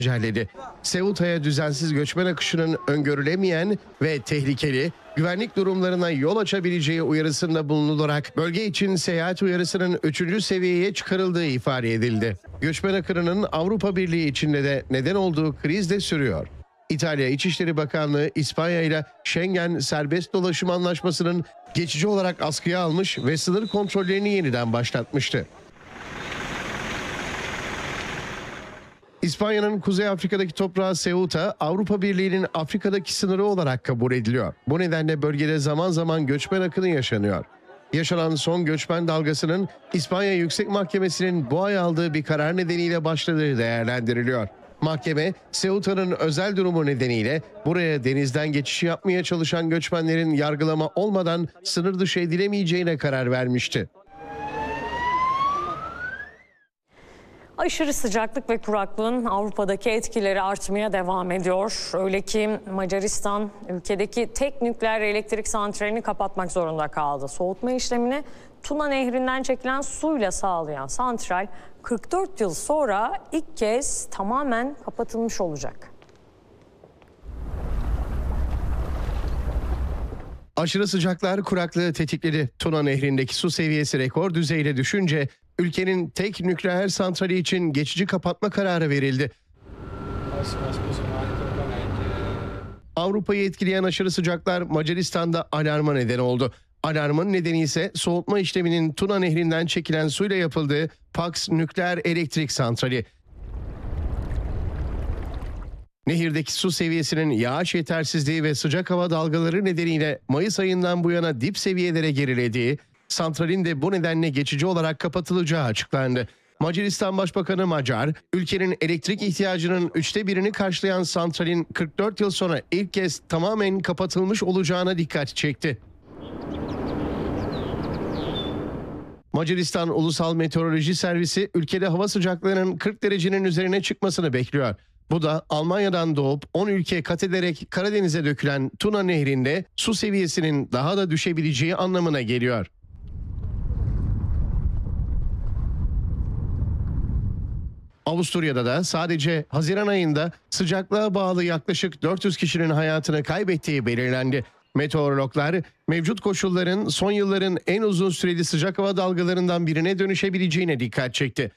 güncelledi. Ceuta'ya düzensiz göçmen akışının öngörülemeyen ve tehlikeli güvenlik durumlarına yol açabileceği uyarısında bulunularak bölge için seyahat uyarısının 3. seviyeye çıkarıldığı ifade edildi. Göçmen akınının Avrupa Birliği içinde de neden olduğu kriz de sürüyor. İtalya İçişleri Bakanlığı İspanya ile Schengen serbest dolaşım anlaşmasının geçici olarak askıya almış ve sınır kontrollerini yeniden başlatmıştı. İspanya'nın Kuzey Afrika'daki toprağı Ceuta, Avrupa Birliği'nin Afrika'daki sınırı olarak kabul ediliyor. Bu nedenle bölgede zaman zaman göçmen akını yaşanıyor. Yaşanan son göçmen dalgasının İspanya Yüksek Mahkemesi'nin bu ay aldığı bir karar nedeniyle başladığı değerlendiriliyor. Mahkeme, Ceuta'nın özel durumu nedeniyle buraya denizden geçiş yapmaya çalışan göçmenlerin yargılama olmadan sınır dışı edilemeyeceğine karar vermişti. Aşırı sıcaklık ve kuraklığın Avrupa'daki etkileri artmaya devam ediyor. Öyle ki Macaristan ülkedeki tek nükleer elektrik santralini kapatmak zorunda kaldı. Soğutma işlemini Tuna Nehri'nden çekilen suyla sağlayan santral 44 yıl sonra ilk kez tamamen kapatılmış olacak. Aşırı sıcaklar kuraklığı tetikledi. Tuna Nehri'ndeki su seviyesi rekor düzeyde düşünce ülkenin tek nükleer santrali için geçici kapatma kararı verildi. Avrupa'yı etkileyen aşırı sıcaklar Macaristan'da alarma neden oldu. Alarmın nedeni ise soğutma işleminin Tuna Nehri'nden çekilen suyla yapıldığı Paks Nükleer Elektrik Santrali. Nehirdeki su seviyesinin yağış yetersizliği ve sıcak hava dalgaları nedeniyle Mayıs ayından bu yana dip seviyelere gerilediği, santralin de bu nedenle geçici olarak kapatılacağı açıklandı. Macaristan Başbakanı Macar, ülkenin elektrik ihtiyacının 1/3'ünü karşılayan santralin 44 yıl sonra ilk kez tamamen kapatılmış olacağına dikkat çekti. Macaristan Ulusal Meteoroloji Servisi ülkede hava sıcaklığının 40 derecenin üzerine çıkmasını bekliyor. Bu da Almanya'dan doğup 10 ülke kat ederek Karadeniz'e dökülen Tuna Nehri'nde su seviyesinin daha da düşebileceği anlamına geliyor. Avusturya'da da sadece Haziran ayında sıcaklığa bağlı yaklaşık 400 kişinin hayatını kaybettiği belirlendi. Meteorologlar mevcut koşulların son yılların en uzun süreli sıcak hava dalgalarından birine dönüşebileceğine dikkat çekti.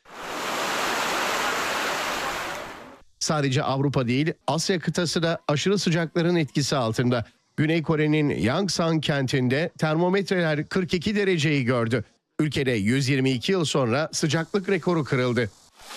Sadece Avrupa değil, Asya kıtası da aşırı sıcakların etkisi altında. Güney Kore'nin Yangsan kentinde termometreler 42 dereceyi gördü. Ülkede 122 yıl sonra sıcaklık rekoru kırıldı.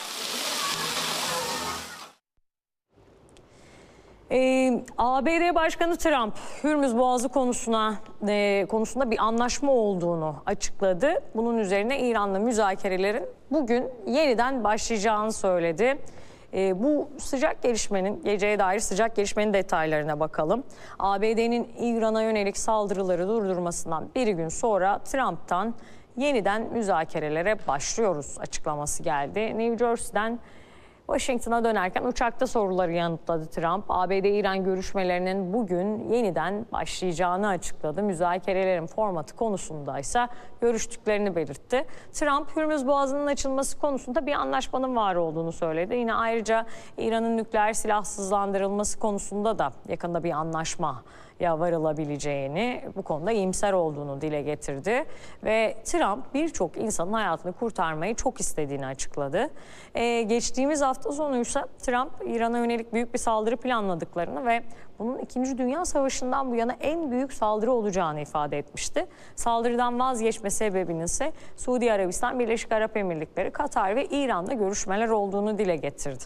ABD Başkanı Trump, Hürmüz Boğazı konusunda bir anlaşma olduğunu açıkladı. Bunun üzerine İran'la müzakerelerin bugün yeniden başlayacağını söyledi. Bu sıcak gelişmenin, geceye dair sıcak gelişmenin detaylarına bakalım. ABD'nin İran'a yönelik saldırıları durdurmasından bir gün sonra Trump'tan yeniden müzakerelere başlıyoruz açıklaması geldi. New Jersey'den Washington'a dönerken uçakta soruları yanıtladı Trump. ABD-İran görüşmelerinin bugün yeniden başlayacağını açıkladı. Müzakerelerin formatı konusunda ise görüştüklerini belirtti. Trump, Hürmüz Boğazı'nın açılması konusunda bir anlaşmanın var olduğunu söyledi. Yine ayrıca İran'ın nükleer silahsızlandırılması konusunda da yakında bir anlaşmaya varılabileceğini, bu konuda iyimser olduğunu dile getirdi. Ve Trump birçok insanın hayatını kurtarmayı çok istediğini açıkladı. Geçtiğimiz hafta sonuysa Trump İran'a yönelik büyük bir saldırı planladıklarını ve bunun 2. Dünya Savaşı'ndan bu yana en büyük saldırı olacağını ifade etmişti. Saldırıdan vazgeçme sebebinin ise Suudi Arabistan, Birleşik Arap Emirlikleri, Katar ve İran'da görüşmeler olduğunu dile getirdi.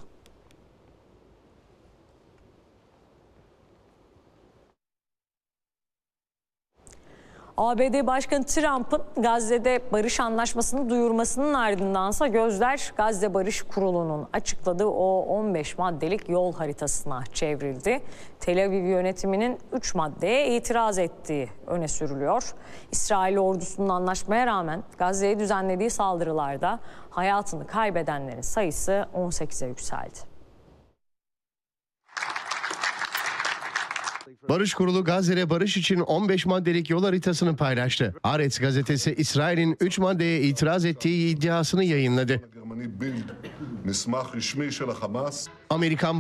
ABD Başkanı Trump'ın Gazze'de barış anlaşmasını duyurmasının ardındansa gözler Gazze Barış Kurulu'nun açıkladığı o 15 maddelik yol haritasına çevrildi. Tel Aviv yönetiminin 3 maddeye itiraz ettiği öne sürülüyor. İsrail ordusunun anlaşmaya rağmen Gazze'ye düzenlediği saldırılarda hayatını kaybedenlerin sayısı 18'e yükseldi. Barış Kurulu Gazze'de barış için 15 maddelik yol haritasını paylaştı. Haaretz gazetesi İsrail'in 3 maddeye itiraz ettiği iddiasını yayınladı. Amerikan